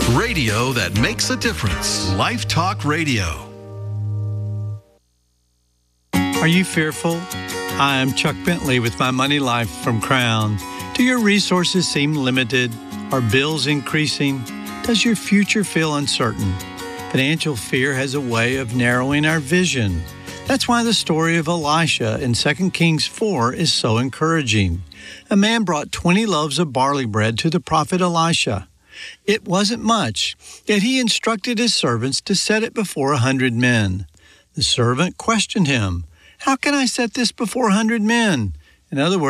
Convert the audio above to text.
Radio that makes a difference. Life Talk Radio. Are you fearful? I am Chuck Bentley with My Money Life from Crown. Do your resources seem limited? Are bills increasing? Does your future feel uncertain? Financial fear has a way of narrowing our vision. That's why the story of Elisha in 2 Kings 4 is so encouraging. A man brought 20 loaves of barley bread to the prophet Elisha. It wasn't much, yet he instructed his servants to set it before 100 men. The servant questioned him, "How can I set this before 100 men?" In other words,